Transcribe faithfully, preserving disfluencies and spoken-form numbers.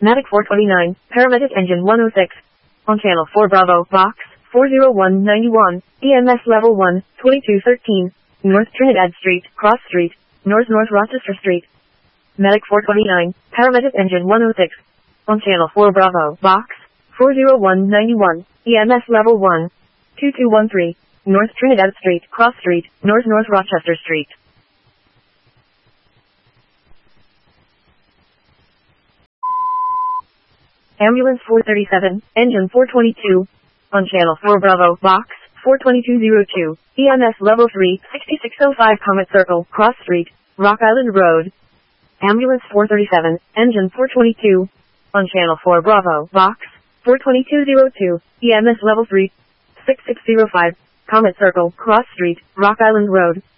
Matic four twenty-nine, Paramedic Engine one oh six. On Channel four Bravo, Box, four oh one ninety-one, E M S Level one, twenty-two thirteen, North Trinidad Street, Cross Street, North North Rochester Street. Medic four twenty-nine, Paramedic Engine one oh six. On Channel four Bravo, Box, four oh one ninety-one, E M S Level one, twenty-two thirteen, North Trinidad Street, Cross Street, North North Rochester Street. Ambulance four thirty-seven, Engine four twenty-two. On Channel four Bravo, Box, four twenty-two oh two, E M S Level three, sixty-six oh five Comet Circle, Cross Street, Rock Island Road. Ambulance four thirty-seven, Engine four twenty-two. On Channel four Bravo, Box, four twenty-two oh two, E M S Level three, sixty-six oh five, Comet Circle, Cross Street, Rock Island Road.